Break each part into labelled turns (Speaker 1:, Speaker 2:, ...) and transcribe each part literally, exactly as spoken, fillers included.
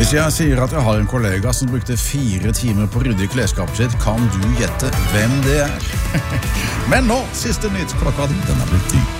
Speaker 1: Hvis jeg sier at jeg har en kollega som brukte fire timer på å rydde i klesskapet sitt, kan du gjette hvem det er? Men nå, siste nytt, klokka den er blitt ny.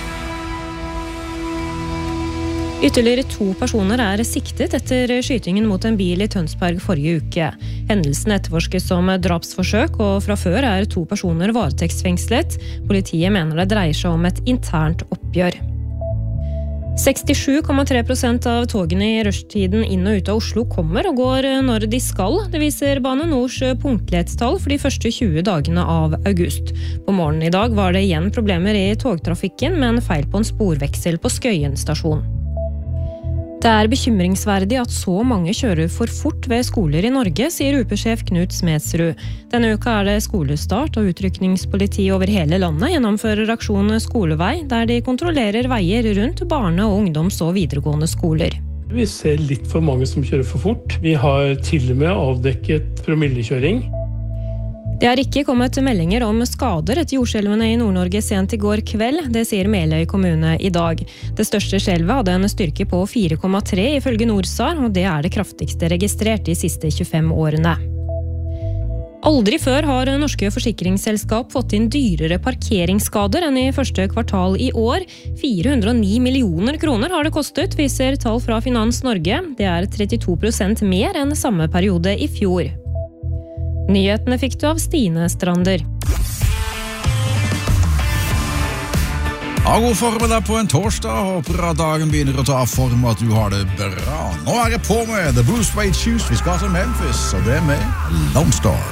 Speaker 2: Ytterligere to personer er siktet etter skytingen mot en bil i Tønsberg forrige uke. Hendelsen etterforskes som drapsforsøk, og fra før er to personer varetektsfengslet. Politiet mener det dreier seg om et internt oppgjør. sekstisju komma tre prosent av togene i rushtiden inn og ut av Oslo kommer og går når de skal. Det viser Bane Nors punktlighetstall for de første tjue dagene av august. På morgenen i dag var det igjen problemer i togtrafikken, med en feil på en sporveksel på Skøyen stasjon. Det er bekymringsverdig at så mange kjører for fort ved skoler i Norge, sier U P-sjef Knut Smedsrud. Denne uka er det skolestart, og utrykningspoliti over hele landet gjennomfører aksjon Skolevei, der de kontrollerer veier rundt barne- og ungdoms- og videregående skoler.
Speaker 3: Vi ser litt for mange som kjører for fort. Vi har til og med avdekket promillekjøring.
Speaker 2: Det har ikke kommet meldinger om skader etter jordskjelvene i Nord-Norge sent i går kveld, det sier Meløy kommune i dag. Det største skjelvet hadde en styrke på fire komma tre ifølge Norsar, og det er det kraftigste registrert de siste tjuefem årene. Aldri før har norske forsikringsselskap fått inn dyrere parkeringsskader enn i første kvartal i år. fire hundre og ni millioner kroner har det kostet, viser tall fra Finans Norge. Det er trettito prosent mer enn samme periode i fjor. Nyhetene fikk du av Stine Strander.
Speaker 1: Ja, god formiddag på en torsdag. Håper at dagen begynner å ta form, og at du har det bra. Nå er jeg på med The Blue Suede Shoes. Vi skal til Memphis, og det er med Lone Star.